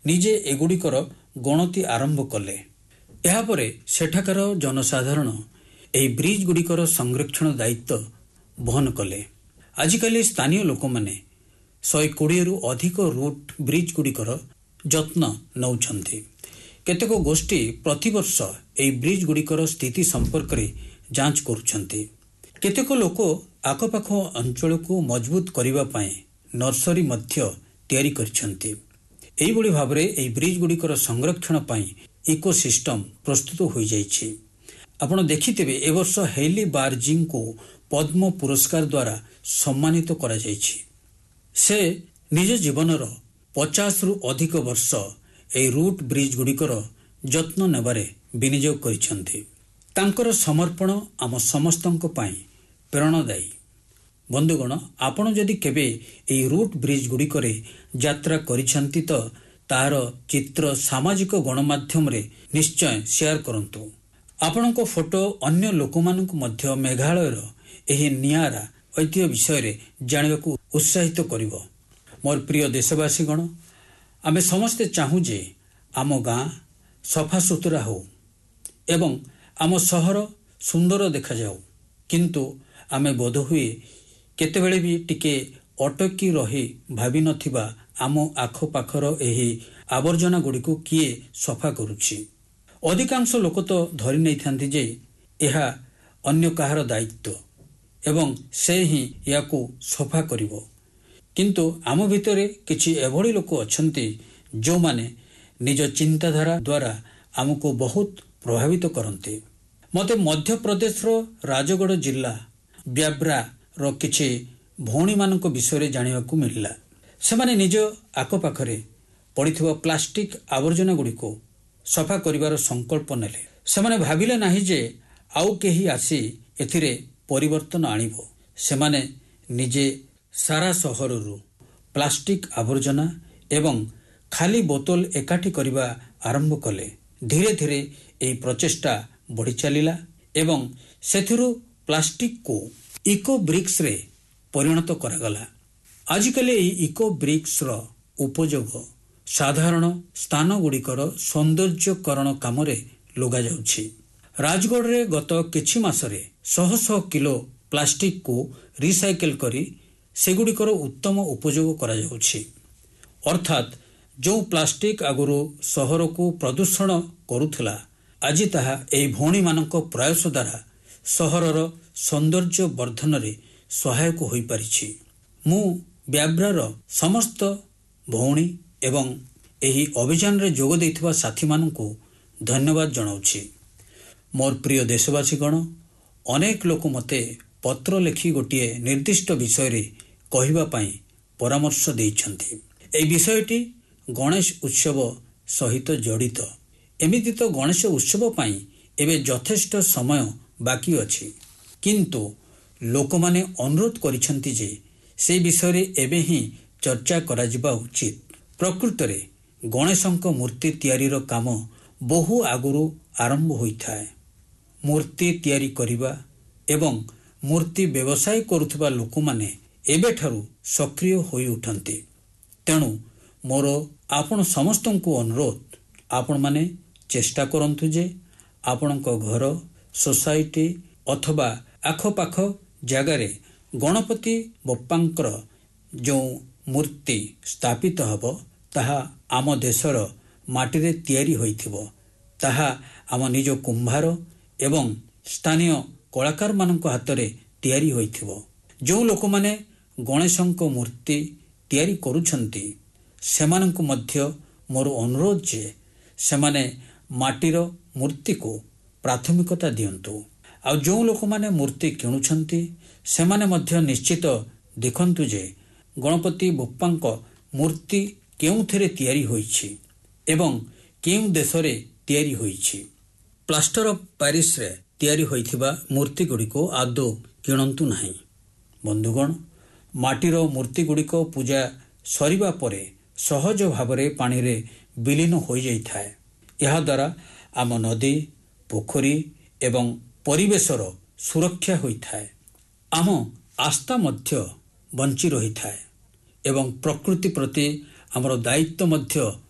ନିଜେ ଏଗୁଡ଼ିକର ଗଣତି ଆରମ୍ଭ କଲେ। ଏହାପରେ ସେଠାକାର ଜନସାଧାରଣ ଏହି ବ୍ରିଜ ଗୁଡ଼ିକର ସଂରକ୍ଷଣ ଦାୟିତ୍ୱ ବହନ କଲେ। ଆଜିକାଲି ସ୍ଥାନୀୟ ଲୋକମାନେ 120ରୁ ଅଧିକ ରୁଟ୍ ବ୍ରିଜ ଗୁଡ଼ିକର ଯତ୍ନ ନେଉଛନ୍ତି। କେତେକ ଗୋଷ୍ଠୀ ପ୍ରତିବର୍ଷ ଏହି ବ୍ରିଜ ଗୁଡ଼ିକର ସ୍ଥିତି ସମ୍ପର୍କରେ ଯାଞ୍ଚ କରୁଛନ୍ତି। କେତେକ ଲୋକ ଆଖପାଖ ଅଞ୍ଚଳକୁ ମଜବୁତ କରିବା ପାଇଁ ନର୍ସରୀ ମଧ୍ୟ ତିଆରି କରିଛନ୍ତି। ଏହିଭଳି ଭାବରେ ଏହି ବ୍ରିଜ ଗୁଡ଼ିକର ସଂରକ୍ଷଣ ପାଇଁ ଇକୋସିଷ୍ଟମ ପ୍ରସ୍ତୁତ ହୋଇଯାଇଛି। ଆପଣ ଦେଖିଥିବେ ଏ ବର୍ଷ ହେଲି ବାର୍ଜିଙ୍କୁ ପଦ୍ମ ପୁରସ୍କାର ଦ୍ୱାରା ସମ୍ମାନିତ କରାଯାଇଛି। ସେ ନିଜ ଜୀବନର 50ରୁ ଅଧିକ ବର୍ଷ ଏହି ରୁଟ୍ ବ୍ରିଜ ଗୁଡ଼ିକର ଯତ୍ନ ନେବାରେ ବିନିଯୋଗ କରିଛନ୍ତି। ତାଙ୍କର ସମର୍ପଣ ଆମ ସମସ୍ତଙ୍କ ପାଇଁ ପ୍ରେରଣାଦାୟୀ। ବନ୍ଧୁଗଣ, ଆପଣ ଯଦି କେବେ ଏହି ରୁଟ୍ ବ୍ରିଜ ଗୁଡ଼ିକରେ ଯାତ୍ରା କରିଛନ୍ତି ତ ତାହାର ଚିତ୍ର ସାମାଜିକ ଗଣମାଧ୍ୟମରେ ନିଶ୍ଚୟ ସେୟାର କରନ୍ତୁ। ଆପଣଙ୍କ ଫଟୋ ଅନ୍ୟ ଲୋକମାନଙ୍କୁ ମଧ୍ୟ ମେଘାଳୟର ଏହି ନିଆରା ଐତିହ୍ୟ ବିଷୟରେ ଜାଣିବାକୁ ଉତ୍ସାହିତ କରିବ। ମୋର ପ୍ରିୟ ଦେଶବାସୀଗଣ, ଆମେ ସମସ୍ତେ ଚାହୁଁ ଯେ ଆମ ଗାଁ ସଫାସୁତୁରା ହେଉ ଏବଂ ଆମ ସହର ସୁନ୍ଦର ଦେଖାଯାଉ। କିନ୍ତୁ ଆମେ ବୋଧହୁଏ କେତେବେଳେ ବି ଟିକେ ଅଟକି ରହି ଭାବିନଥିବା ଆମ ଆଖପାଖର ଏହି ଆବର୍ଜନା ଗୁଡ଼ିକୁ କିଏ ସଫା କରୁଛି। ଅଧିକାଂଶ ଲୋକ ତ ଧରି ନେଇଥାନ୍ତି ଯେ ଏହା ଅନ୍ୟ କାହାର ଦାୟିତ୍ୱ ଏବଂ ସେ ହିଁ ଏହାକୁ ସଫା କରିବ। କିନ୍ତୁ ଆମ ଭିତରେ କିଛି ଏଭଳି ଲୋକ ଅଛନ୍ତି ଯେଉଁମାନେ ନିଜ ଚିନ୍ତାଧାରା ଦ୍ୱାରା ଆମକୁ ବହୁତ ପ୍ରଭାବିତ କରନ୍ତି। ମୋତେ ମଧ୍ୟପ୍ରଦେଶର ରାଜଗଡ଼ ଜିଲ୍ଲା ବ୍ୟାବ୍ରାର କିଛି ଭଉଣୀମାନଙ୍କ ବିଷୟରେ ଜାଣିବାକୁ ମିଳିଲା। ସେମାନେ ନିଜ ଆଖପାଖରେ ପଡ଼ିଥିବା ପ୍ଲାଷ୍ଟିକ ଆବର୍ଜନା ଗୁଡ଼ିକୁ ସଫା କରିବାର ସଂକଳ୍ପ ନେଲେ। ସେମାନେ ଭାବିଲେ ନାହିଁ ଯେ ଆଉ କେହି ଆସି ଏଥିରେ ପରିବର୍ତ୍ତନ ଆଣିବ। ସେମାନେ ନିଜେ ସାରା ସହରରୁ ପ୍ଲାଷ୍ଟିକ ଆବର୍ଜନା ଏବଂ ଖାଲି ବୋତଲ ଏକାଠି କରିବା ଆରମ୍ଭ କଲେ। ଧୀରେ ଧୀରେ ଏହି ପ୍ରଚେଷ୍ଟା ବଢ଼ି ଚାଲିଲା ଏବଂ ସେଥିରୁ ପ୍ଲାଷ୍ଟିକକୁ ଇକୋ ବ୍ରିକ୍ସରେ ପରିଣତ କରାଗଲା। ଆଜିକାଲି ଏହି ଇକୋ ବ୍ରିକ୍ସର ଉପଯୋଗ ସାଧାରଣ ସ୍ଥାନ ଗୁଡ଼ିକର ସୌନ୍ଦର୍ଯ୍ୟକରଣ କାମରେ ଲଗାଯାଉଛି। ରାଜଗଡ଼ରେ ଗତ କିଛି ମାସରେ ଶହ ଶହ କିଲୋ ପ୍ଲାଷ୍ଟିକକୁ ରିସାଇକେଲ କରି ସେଗୁଡ଼ିକର ଉତ୍ତମ ଉପଯୋଗ କରାଯାଉଛି। ଅର୍ଥାତ୍ ଯେଉଁ ପ୍ଲାଷ୍ଟିକ ଆଗରୁ ସହରକୁ ପ୍ରଦୂଷଣ କରୁଥିଲା, ଆଜି ତାହା ଏହି ଭଉଣୀମାନଙ୍କ ପ୍ରୟାସ ଦ୍ୱାରା ସହରର ସୌନ୍ଦର୍ଯ୍ୟ ବର୍ଦ୍ଧନରେ ସହାୟକ ହୋଇପାରିଛି। ମୁଁ ବ୍ୟାବ୍ରାର ସମସ୍ତ ଭଉଣୀ ଏବଂ ଏହି ଅଭିଯାନରେ ଯୋଗ ଦେଇଥିବା ସାଥୀମାନଙ୍କୁ ଧନ୍ୟବାଦ ଜଣାଉଛି। ମୋର ପ୍ରିୟ ଦେଶବାସୀଗଣ, ଅନେକ ଲୋକ ମୋତେ ପତ୍ର ଲେଖି ଗୋଟିଏ ନିର୍ଦ୍ଦିଷ୍ଟ ବିଷୟରେ କହିବା ପାଇଁ ପରାମର୍ଶ ଦେଇଛନ୍ତି। ଏହି ବିଷୟଟି ଗଣେଶ ଉତ୍ସବ ସହିତ ଜଡ଼ିତ। ଏମିତି ତ ଗଣେଶ ଉତ୍ସବ ପାଇଁ ଏବେ ଯଥେଷ୍ଟ ସମୟ ବାକି ଅଛି, କିନ୍ତୁ ଲୋକମାନେ ଅନୁରୋଧ କରିଛନ୍ତି ଯେ ସେ ବିଷୟରେ ଏବେ ହିଁ ଚର୍ଚ୍ଚା କରାଯିବା ଉଚିତ। ପ୍ରକୃତରେ ଗଣେଶଙ୍କ ମୂର୍ତ୍ତି ତିଆରିର କାମ ବହୁ ଆଗରୁ ଆରମ୍ଭ ହୋଇଥାଏ। ମୂର୍ତ୍ତି ତିଆରି କରିବା ଏବଂ ମୂର୍ତ୍ତି ବ୍ୟବସାୟ କରୁଥିବା ଲୋକମାନେ ଏବେଠାରୁ ସକ୍ରିୟ ହୋଇ ଉଠନ୍ତି। ତେଣୁ ମୋର ଆପଣ ସମସ୍ତଙ୍କୁ ଅନୁରୋଧ, ଆପଣମାନେ ଚେଷ୍ଟା କରନ୍ତୁ ଯେ ଆପଣଙ୍କ ଘର, ସୋସାଇଟି ଅଥବା ଆଖପାଖ ଜାଗାରେ ଗଣପତି ବପ୍ପାଙ୍କର ଯେଉଁ ମୂର୍ତ୍ତି ସ୍ଥାପିତ ହେବ ତାହା ଆମ ଦେଶର ମାଟିରେ ତିଆରି ହୋଇଥିବ। ତାହା ଆମ ନିଜ କୁମ୍ଭାର ଏବଂ ସ୍ଥାନୀୟ କଳାକାରମାନଙ୍କ ହାତରେ ତିଆରି ହୋଇଥିବ। ଯେଉଁ ଲୋକମାନେ ଗଣେଶଙ୍କ ମୂର୍ତ୍ତି ତିଆରି କରୁଛନ୍ତି ସେମାନଙ୍କୁ ମଧ୍ୟ ମୋର ଅନୁରୋଧ ଯେ ସେମାନେ ମାଟିର ମୂର୍ତ୍ତିକୁ ପ୍ରାଥମିକତା ଦିଅନ୍ତୁ। ଆଉ ଯେଉଁ ଲୋକମାନେ ମୂର୍ତ୍ତି କିଣୁଛନ୍ତି ସେମାନେ ମଧ୍ୟ ନିଶ୍ଚିତ ଦେଖନ୍ତୁ ଯେ ଗଣପତି ବପ୍ପାଙ୍କ ମୂର୍ତ୍ତି କେଉଁଥିରେ ତିଆରି ହୋଇଛି ଏବଂ କେଉଁ ଦେଶରେ ତିଆରି ହୋଇଛି। ପ୍ଲାଷ୍ଟର ଅଫ୍ ପ୍ୟାରିସରେ ତିଆରି ହୋଇଥିବା ମୂର୍ତ୍ତିଗୁଡ଼ିକୁ ଆଦୌ କିଣନ୍ତୁ ନାହିଁ। ବନ୍ଧୁଗଣ, ମାଟିର ମୂର୍ତ୍ତିଗୁଡ଼ିକ ପୂଜା ସରିବା ପରେ ସହଜ ଭାବରେ ପାଣିରେ ବିଲୀନ ହୋଇଯାଇଥାଏ। ଏହାଦ୍ୱାରା ଆମ ନଦୀ, ପୋଖରୀ ଏବଂ ପରିବେଶର ସୁରକ୍ଷା ହୋଇଥାଏ। ଆମ ଆସ୍ଥା ମଧ୍ୟ ବଞ୍ଚି ରହିଥାଏ ଏବଂ ପ୍ରକୃତି ପ୍ରତି ଆମର ଦାୟିତ୍ୱ ମଧ୍ୟ